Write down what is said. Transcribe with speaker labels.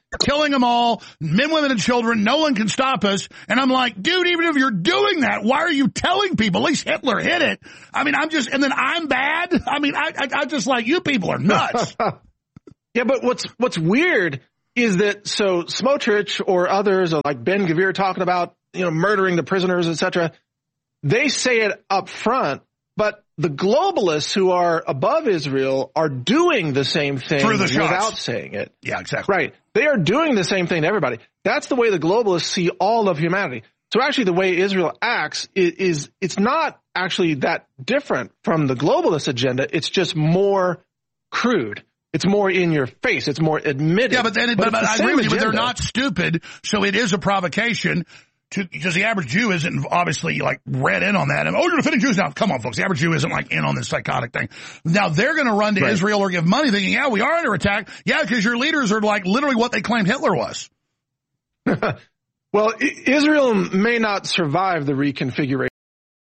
Speaker 1: killing them all, men, women, and children. No one can stop us. And I'm like, dude, even if you're doing that, why are you telling people? At least Hitler hit it. I mean, and then I'm bad. I mean, I just like, you people are nuts.
Speaker 2: Yeah, but what's weird is that so Smotrich or others, or like Ben Gvir talking about, murdering the prisoners, etc. They say it up front, but the globalists who are above Israel are doing the same thing without saying it.
Speaker 1: Yeah, exactly.
Speaker 2: Right. They are doing the same thing to everybody. That's the way the globalists see all of humanity. So actually the way Israel acts is it's not actually that different from the globalist agenda. It's just more crude. It's more in your face. It's more admitted.
Speaker 1: Yeah, but I agree with you, but they're not stupid, so it is a provocation. Because the average Jew isn't obviously like read in on that. And, you're defending Jews now. Come on, folks. The average Jew isn't like in on this psychotic thing. Now they're going to run to Israel or give money thinking, yeah, we are under attack. Yeah, because your leaders are like literally what they claimed Hitler was.
Speaker 2: Well, Israel may not survive the reconfiguration